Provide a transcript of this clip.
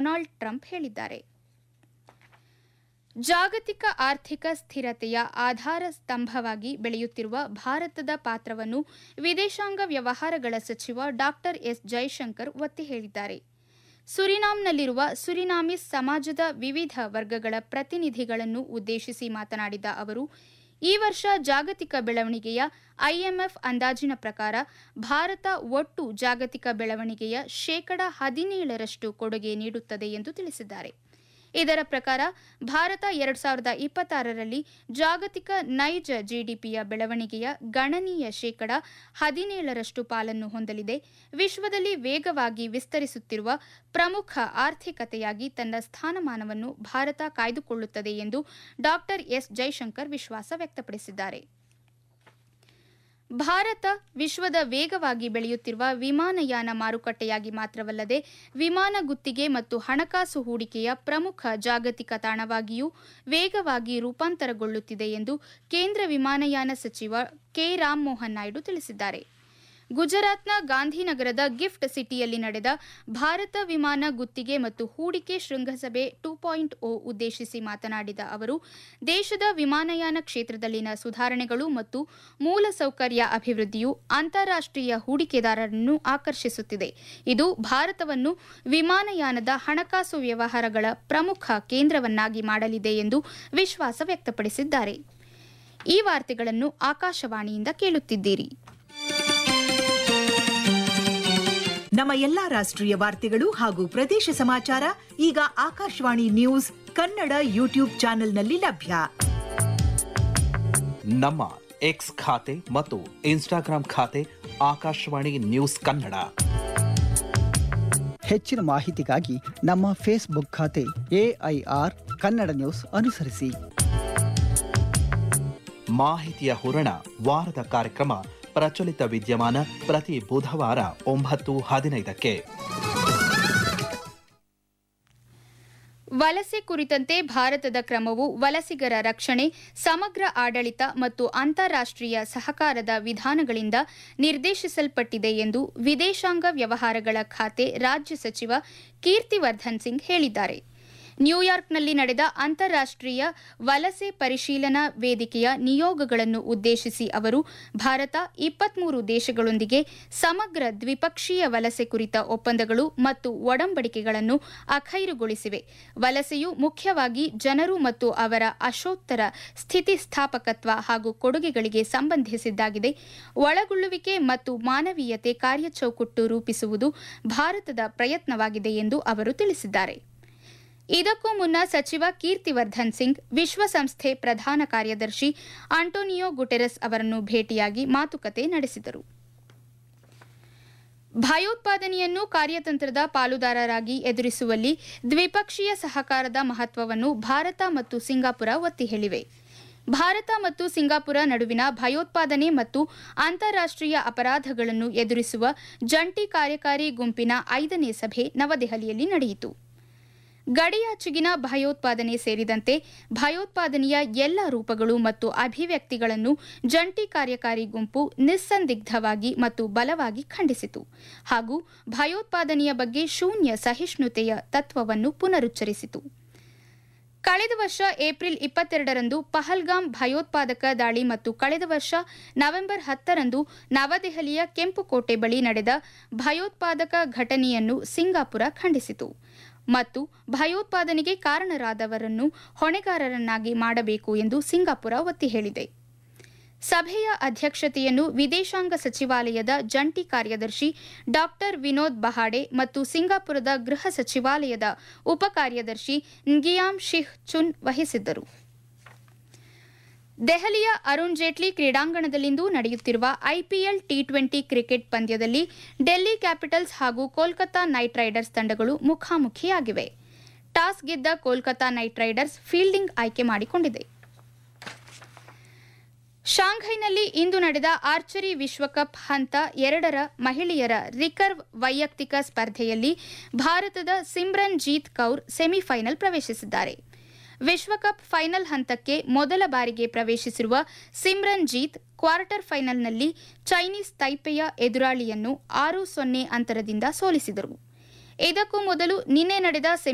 Donald Trump ಹೇಳಿದ್ದಾರೆ. ಜಾಗತಿಕ ಆರ್ಥಿಕ ಸ್ಥಿರತೆಯ ಆಧಾರ ಸ್ತಂಭವಾಗಿ ಬೆಳೆಯುತ್ತಿರುವ ಭಾರತದ ಪಾತ್ರವನ್ನು ವಿದೇಶಾಂಗ ವ್ಯವಹಾರಗಳ ಸಚಿವ ಡಾ ಎಸ್ ಜೈಶಂಕರ್ ಒತ್ತಿ ಹೇಳಿದ್ದಾರೆ. ಸುರಿನಾಮ್ನಲ್ಲಿರುವ ಸುರಿನಾಮೀಸ್ ಸಮಾಜದ ವಿವಿಧ ವರ್ಗಗಳ ಪ್ರತಿನಿಧಿಗಳನ್ನು ಉದ್ದೇಶಿಸಿ ಮಾತನಾಡಿದ ಅವರು, ಈ ವರ್ಷ ಜಾಗತಿಕ ಬೆಳವಣಿಗೆಯ ಐಎಂಎಫ್ ಅಂದಾಜಿನ ಪ್ರಕಾರ ಭಾರತ ಒಟ್ಟು ಜಾಗತಿಕ ಬೆಳವಣಿಗೆಯ 17% ಕೊಡುಗೆ ನೀಡುತ್ತದೆ ಎಂದು ತಿಳಿಸಿದ್ದಾರೆ. ಇದರ ಪ್ರಕಾರ ಭಾರತ 2026ರಲ್ಲಿ ಜಾಗತಿಕ ನೈಜ ಜಿಡಿಪಿಯ ಬೆಳವಣಿಗೆಯ ಗಣನೀಯ 17% ಪಾಲನ್ನು ಹೊಂದಲಿದೆ. ವಿಶ್ವದಲ್ಲಿ ವೇಗವಾಗಿ ವಿಸ್ತರಿಸುತ್ತಿರುವ ಪ್ರಮುಖ ಆರ್ಥಿಕತೆಯಾಗಿ ತನ್ನ ಸ್ಥಾನಮಾನವನ್ನು ಭಾರತ ಕಾಯ್ದುಕೊಳ್ಳುತ್ತದೆ ಎಂದು ಡಾ ಎಸ್ ಜೈಶಂಕರ್ ವಿಶ್ವಾಸ ವ್ಯಕ್ತಪಡಿಸಿದ್ದಾರೆ. ಭಾರತ ವಿಶ್ವದ ವೇಗವಾಗಿ ಬೆಳೆಯುತ್ತಿರುವ ವಿಮಾನಯಾನ ಮಾರುಕಟ್ಟೆಯಾಗಿ ಮಾತ್ರವಲ್ಲದೆ ವಿಮಾನ ಗುತ್ತಿಗೆ ಮತ್ತು ಹಣಕಾಸು ಹೂಡಿಕೆಯ ಪ್ರಮುಖ ಜಾಗತಿಕ ತಾಣವಾಗಿಯೂ ವೇಗವಾಗಿ ರೂಪಾಂತರಗೊಳ್ಳುತ್ತಿದೆ ಎಂದು ಕೇಂದ್ರ ವಿಮಾನಯಾನ ಸಚಿವ ಕೆ ರಾಮಮೋಹನ್ ನಾಯ್ಡು ತಿಳಿಸಿದ್ದಾರೆ. ಗುಜರಾತ್ನ ಗಾಂಧಿನಗರದ ಗಿಫ್ಟ್ ಸಿಟಿಯಲ್ಲಿ ನಡೆದ ಭಾರತ ವಿಮಾನ ಗುತ್ತಿಗೆ ಮತ್ತು ಹೂಡಿಕೆ ಶೃಂಗಸಭೆ 2.0 ಉದ್ದೇಶಿಸಿ ಮಾತನಾಡಿದ ಅವರು, ದೇಶದ ವಿಮಾನಯಾನ ಕ್ಷೇತ್ರದಲ್ಲಿನ ಸುಧಾರಣೆಗಳು ಮತ್ತು ಮೂಲಸೌಕರ್ಯ ಅಭಿವೃದ್ಧಿಯು ಅಂತಾರಾಷ್ಟ್ರೀಯ ಹೂಡಿಕೆದಾರರನ್ನು ಆಕರ್ಷಿಸುತ್ತಿದೆ. ಇದು ಭಾರತವನ್ನು ವಿಮಾನಯಾನದ ಹಣಕಾಸು ವ್ಯವಹಾರಗಳ ಪ್ರಮುಖ ಕೇಂದ್ರವನ್ನಾಗಿ ಮಾಡಲಿದೆ ಎಂದು ವಿಶ್ವಾಸ ವ್ಯಕ್ತಪಡಿಸಿದ್ದಾರೆ. ಈ ವಾರ್ತೆಗಳನ್ನು ಆಕಾಶವಾಣಿಯಿಂದ ಕೇಳುತ್ತಿದ್ದೀರಿ. ನಮ್ಮ ಎಲ್ಲಾ ರಾಷ್ಟ್ರೀಯ ವಾರ್ತೆಗಳು ಹಾಗೂ ಪ್ರದೇಶ ಸಮಾಚಾರ ಈಗ ಆಕಾಶವಾಣಿ ನ್ಯೂಸ್ ಕನ್ನಡ ಯೂಟ್ಯೂಬ್ ಚಾನೆಲ್ನಲ್ಲಿ ಲಭ್ಯ. ನಮ್ಮ ಎಕ್ಸ್ ಖಾತೆ ಮತ್ತು ಇನ್ಸ್ಟಾಗ್ರಾಂ ಖಾತೆ ಆಕಾಶವಾಣಿ ನ್ಯೂಸ್ ಕನ್ನಡ. ಹೆಚ್ಚಿನ ಮಾಹಿತಿಗಾಗಿ ನಮ್ಮ ಫೇಸ್ಬುಕ್ ಖಾತೆ AIR ಕನ್ನಡ ನ್ಯೂಸ್ ಅನುಸರಿಸಿ. ಮಾಹಿತಿಯ ಹೂರಣ ವಾರದ ಕಾರ್ಯಕ್ರಮ ಪ್ರಚಲಿತ ವಿದ್ಯಮಾನ ಪ್ರತಿ ಬುಧವಾರ 9:15ಕ್ಕೆ. ವಲಸೆ ಕುರಿತಂತೆ ಭಾರತದ ಕ್ರಮವು ವಲಸಿಗರ ರಕ್ಷಣೆ, ಸಮಗ್ರ ಆಡಳಿತ ಮತ್ತು ಅಂತಾರಾಷ್ಟ್ರೀಯ ಸಹಕಾರದ ವಿಧಾನಗಳಿಂದ ನಿರ್ದೇಶಿಸಲ್ಪಟ್ಟಿದೆ ಎಂದು ವಿದೇಶಾಂಗ ವ್ಯವಹಾರಗಳ ಖಾತೆ ರಾಜ್ಯ ಸಚಿವ ಕೀರ್ತಿವರ್ಧನ್ ಸಿಂಗ್ ಹೇಳಿದ್ದಾರೆ. ನ್ಯೂಯಾರ್ಕ್ನಲ್ಲಿ ನಡೆದ ಅಂತಾರಾಷ್ಟ್ರೀಯ ವಲಸೆ ಪರಿಶೀಲನಾ ವೇದಿಕೆಯ ನಿಯೋಗಗಳನ್ನು ಉದ್ದೇಶಿಸಿ ಅವರು, ಭಾರತ 23 ದೇಶಗಳೊಂದಿಗೆ ಸಮಗ್ರ ದ್ವಿಪಕ್ಷೀಯ ವಲಸೆ ಕುರಿತ ಒಪ್ಪಂದಗಳು ಮತ್ತು ಒಡಂಬಡಿಕೆಗಳನ್ನು ಅಖೈರುಗೊಳಿಸಿವೆ. ವಲಸೆಯು ಮುಖ್ಯವಾಗಿ ಜನರು ಮತ್ತು ಅವರ ಅಶೋತ್ತರ ಸ್ಥಿತಿಸ್ಥಾಪಕತ್ವ ಹಾಗೂ ಕೊಡುಗೆಗಳಿಗೆ ಸಂಬಂಧಿಸಿದ್ದಾಗಿದೆ. ಒಳಗೊಳ್ಳುವಿಕೆ ಮತ್ತು ಮಾನವೀಯತೆ ಕಾರ್ಯಚೌಕಟ್ಟು ರೂಪಿಸುವುದು ಭಾರತದ ಪ್ರಯತ್ನವಾಗಿದೆ ಎಂದು ಅವರು ತಿಳಿಸಿದ್ದಾರೆ. ಇದಕ್ಕೂ ಮುನ್ನ ಸಚಿವ ಕೀರ್ತಿವರ್ಧನ್ ಸಿಂಗ್ ವಿಶ್ವಸಂಸ್ಥೆ ಪ್ರಧಾನ ಕಾರ್ಯದರ್ಶಿ ಆಂಟೋನಿಯೋ ಗುಟೆರಸ್ ಅವರನ್ನು ಭೇಟಿಯಾಗಿ ಮಾತುಕತೆ ನಡೆಸಿದರು. ಭಯೋತ್ಪಾದನೆಯನ್ನು ಕಾರ್ಯತಂತ್ರದ ಪಾಲುದಾರರಾಗಿ ಎದುರಿಸುವಲ್ಲಿ ದ್ವಿಪಕ್ಷೀಯ ಸಹಕಾರದ ಮಹತ್ವವನ್ನು ಭಾರತ ಮತ್ತು ಸಿಂಗಾಪುರ ಒತ್ತಿ ಹೇಳಿವೆ. ಭಾರತ ಮತ್ತು ಸಿಂಗಾಪುರ ನಡುವಿನ ಭಯೋತ್ಪಾದನೆ ಮತ್ತು ಅಂತಾರಾಷ್ಟ್ರೀಯ ಅಪರಾಧಗಳನ್ನು ಎದುರಿಸುವ ಜಂಟಿ ಕಾರ್ಯಕಾರಿ ಗುಂಪಿನ 5ನೇ ಸಭೆ ನವದೆಹಲಿಯಲ್ಲಿ ನಡೆಯಿತು. ಗಡಿಯಾಚೆಗಿನ ಭಯೋತ್ಪಾದನೆ ಸೇರಿದಂತೆ ಭಯೋತ್ಪಾದನೆಯ ಎಲ್ಲ ರೂಪಗಳು ಮತ್ತು ಅಭಿವ್ಯಕ್ತಿಗಳನ್ನು ಜಂಟಿ ಕಾರ್ಯಕಾರಿ ಗುಂಪು ನಿಸ್ಸಂದಿಗ್ಧವಾಗಿ ಮತ್ತು ಬಲವಾಗಿ ಖಂಡಿಸಿತು ಹಾಗೂ ಭಯೋತ್ಪಾದನೆಯ ಬಗ್ಗೆ ಶೂನ್ಯ ಸಹಿಷ್ಣುತೆಯ ತತ್ವವನ್ನು ಪುನರುಚ್ಚರಿಸಿತು. ಕಳೆದ ವರ್ಷ ಏಪ್ರಿಲ್ 22ರಂದು ಪಹಲ್ಗಾಮ್ ಭಯೋತ್ಪಾದಕ ದಾಳಿ ಮತ್ತು ಕಳೆದ ವರ್ಷ ನವೆಂಬರ್ 10ರಂದು ನವದೆಹಲಿಯ ಕೆಂಪುಕೋಟೆ ಬಳಿ ನಡೆದ ಭಯೋತ್ಪಾದಕ ಘಟನೆಯನ್ನು ಸಿಂಗಾಪುರ ಖಂಡಿಸಿತು ಮತ್ತು ಭಯೋತ್ಪಾದನೆಗೆ ಕಾರಣರಾದವರನ್ನು ಹೊಣೆಗಾರರನ್ನಾಗಿ ಮಾಡಬೇಕು ಎಂದು ಸಿಂಗಾಪುರ ಒತ್ತಿ ಹೇಳಿದೆ. ಸಭೆಯ ಅಧ್ಯಕ್ಷತೆಯನ್ನು ವಿದೇಶಾಂಗ ಸಚಿವಾಲಯದ ಜಂಟಿ ಕಾರ್ಯದರ್ಶಿ ಡಾ ವಿನೋದ್ ಬಹಾಡೆ ಮತ್ತು ಸಿಂಗಾಪುರದ ಗೃಹ ಸಚಿವಾಲಯದ ಉಪಕಾರ್ಯದರ್ಶಿ ನ್ಗಿಯಾಮ್ ಶಿಹ್ ಚುನ್ ವಹಿಸಿದ್ದರು. ದೆಹಲಿಯ ಅರುಣ್ ಜೇಟ್ಲಿ ಕ್ರೀಡಾಂಗಣದಲ್ಲಿಂದು ನಡೆಯುತ್ತಿರುವ ಐಪಿಎಲ್ ಟಿ20 ಕ್ರಿಕೆಟ್ ಪಂದ್ಯದಲ್ಲಿ ಡೆಲ್ಲಿ ಕ್ಯಾಪಿಟಲ್ಸ್ ಹಾಗೂ ಕೋಲ್ಕತಾ ನೈಟ್ ರೈಡರ್ಸ್ ತಂಡಗಳು ಮುಖಾಮುಖಿಯಾಗಿವೆ. ಟಾಸ್ ಗೆದ್ದ ಕೋಲ್ಕತಾ ನೈಟ್ ರೈಡರ್ಸ್ ಫೀಲ್ಡಿಂಗ್ ಆಯ್ಕೆ ಮಾಡಿಕೊಂಡಿದೆ. ಶಾಂಘೈನಲ್ಲಿ ಇಂದು ನಡೆದ ಆರ್ಚರಿ ವಿಶ್ವಕಪ್ ಹಂತ 2ರ ಮಹಿಳೆಯರ ರಿಕರ್ವ್ ವೈಯಕ್ತಿಕ ಸ್ಪರ್ಧೆಯಲ್ಲಿ ಭಾರತದ ಸಿಮ್ರನ್ ಜೀತ್ ಕೌರ್ ಸೆಮಿಫೈನಲ್ ಪ್ರವೇಶಿಸಿದ್ದಾರೆ. ವಿಶ್ವಕಪ್ ಫೈನಲ್ ಹಂತಕ್ಕೆ ಮೊದಲ ಬಾರಿಗೆ ಪ್ರವೇಶಿಸಿರುವ ಸಿಮ್ರನ್ ಜೀತ್ ಕ್ವಾರ್ಟರ್ ಫೈನಲ್ನಲ್ಲಿ ಚೈನೀಸ್ ತೈಪೆಯ ಎದುರಾಳಿಯನ್ನು 6-0 ಅಂತರದಿಂದ ಸೋಲಿಸಿದರು. ಇದಕ್ಕೂ ಮೊದಲು ನಿನ್ನೆ ನಡೆದ